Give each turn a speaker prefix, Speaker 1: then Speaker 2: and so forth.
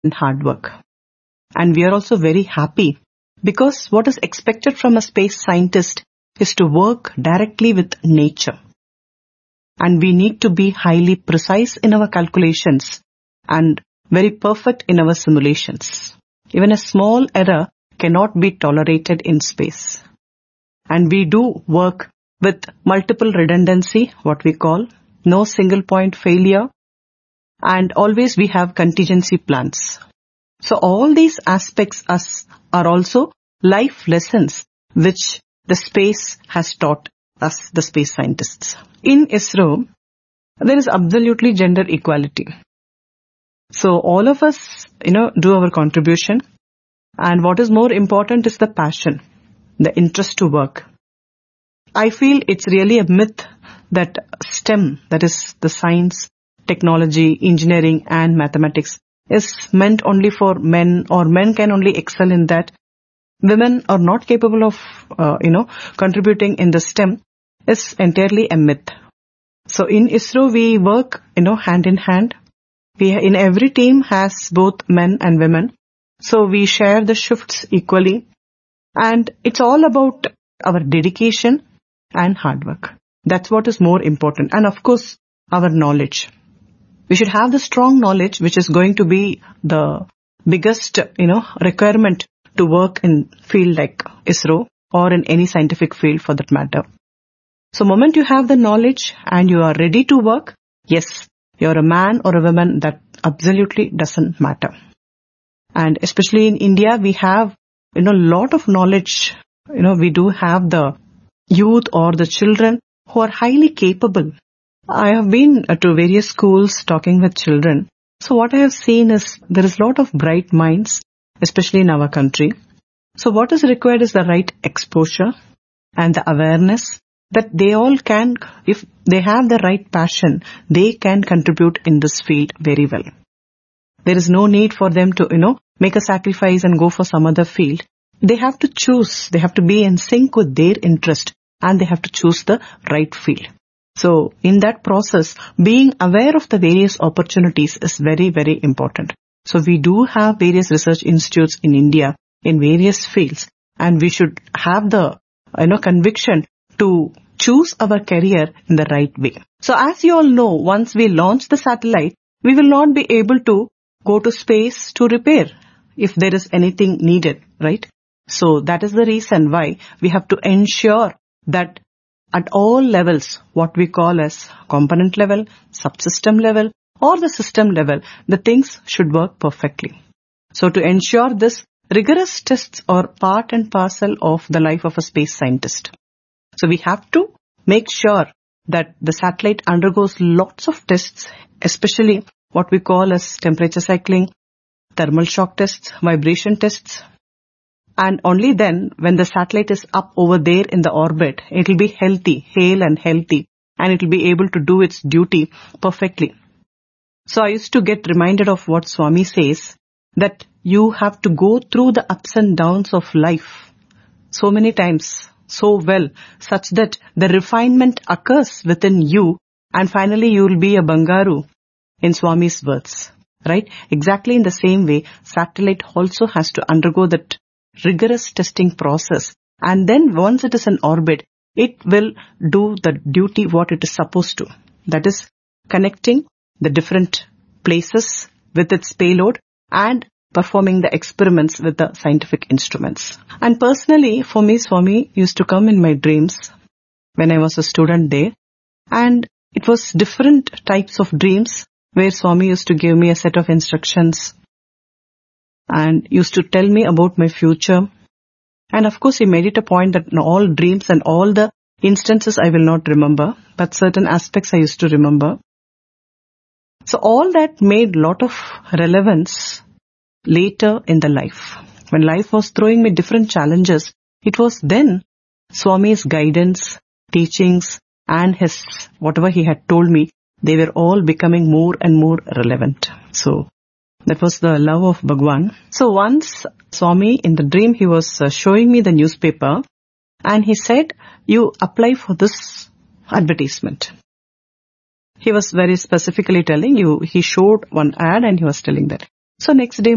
Speaker 1: and hard work. And we are also very happy because what is expected from a space scientist is to work directly with nature. And we need to be highly precise in our calculations and very perfect in our simulations. Even a small error cannot be tolerated in space. And we do work with multiple redundancy, what we call, no single point failure, and always we have contingency plans. So all these aspects are also life lessons which the space has taught us, the space scientists. In ISRO, there is absolutely gender equality. So all of us, do our contribution. And what is more important is the passion, the interest to work. I feel it's really a myth that STEM, that is the science, technology, engineering and mathematics, is meant only for men, or men can only excel in that. Women are not capable of, contributing in the STEM is entirely a myth. So in ISRO, we work, hand in hand. In every team has both men and women. So we share the shifts equally. And it's all about our dedication and hard work. That's what is more important. And of course, our knowledge. We should have the strong knowledge, which is going to be the biggest, requirement to work in field like ISRO or in any scientific field for that matter. So moment you have the knowledge and you are ready to work, yes, you're a man or a woman, that absolutely doesn't matter. And especially in India, we have, lot of knowledge. We do have the youth or the children who are highly capable. I have been to various schools talking with children. So what I have seen is there is a lot of bright minds, especially in our country. So what is required is the right exposure and the awareness that they all can, if they have the right passion, they can contribute in this field very well. There is no need for them to, make a sacrifice and go for some other field. They have to choose. They have to be in sync with their interest and they have to choose the right field. So in that process, being aware of the various opportunities is very, very important. So we do have various research institutes in India in various fields, and we should have the, conviction to choose our career in the right way. So as you all know, once we launch the satellite, we will not be able to go to space to repair if there is anything needed, right? So that is the reason why we have to ensure that at all levels, what we call as component level, subsystem level, or the system level, the things should work perfectly. So to ensure this, rigorous tests are part and parcel of the life of a space scientist. So we have to make sure that the satellite undergoes lots of tests, especially what we call as temperature cycling, thermal shock tests, vibration tests. And only then, when the satellite is up over there in the orbit, it will be healthy, hale and healthy, and it will be able to do its duty perfectly. So I used to get reminded of what Swami says, that you have to go through the ups and downs of life so many times, so well, such that the refinement occurs within you, and finally you will be a Bangaru, in Swami's words, right? Exactly in the same way, satellite also has to undergo that rigorous testing process, and then once it is in orbit, it will do the duty what it is supposed to. That is connecting the different places with its payload and performing the experiments with the scientific instruments. And personally, for me, Swami used to come in my dreams when I was a student there, and it was different types of dreams where Swami used to give me a set of instructions and used to tell me about my future. And of course, he made it a point that all dreams and all the instances I will not remember, but certain aspects I used to remember. So all that made lot of relevance later in the life. When life was throwing me different challenges, it was then Swami's guidance, teachings, and his whatever he had told me, they were all becoming more and more relevant. So that was the love of Bhagwan. So once Swami, in the dream, he was showing me the newspaper, and he said, you apply for this advertisement. He was very specifically telling you, he showed one ad and he was telling that. So next day